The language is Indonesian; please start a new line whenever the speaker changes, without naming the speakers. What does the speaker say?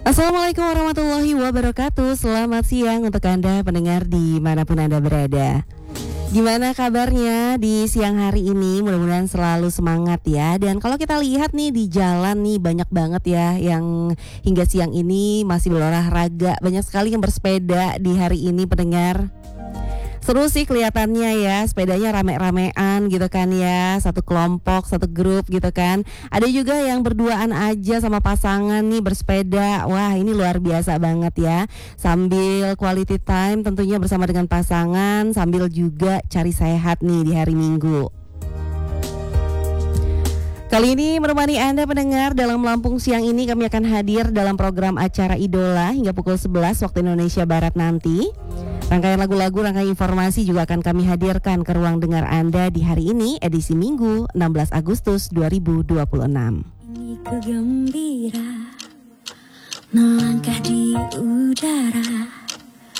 Assalamualaikum warahmatullahi wabarakatuh. Selamat siang untuk Anda pendengar dimanapun Anda berada. Gimana kabarnya di siang hari ini? Mudah-mudahan selalu semangat ya. Dan kalau kita lihat nih di jalan nih banyak banget ya yang hingga siang ini masih berolahraga. Banyak sekali yang bersepeda di hari ini pendengar. Seru sih kelihatannya ya, sepedanya rame-ramean gitu kan ya, satu kelompok, satu grup gitu kan. Ada juga yang berduaan aja sama pasangan nih bersepeda. Wah, ini luar biasa banget ya. Sambil quality time tentunya bersama dengan pasangan, sambil juga cari sehat nih di hari Minggu. Kali ini menemani Anda pendengar dalam Lampung Siang ini kami akan hadir dalam program acara Idola hingga pukul 11 waktu Indonesia Barat nanti. Rangkaian lagu-lagu, rangkaian informasi juga akan kami hadirkan ke ruang dengar Anda di hari ini edisi Minggu 16 Agustus 2026.
Ini kegembira melangkah di udara.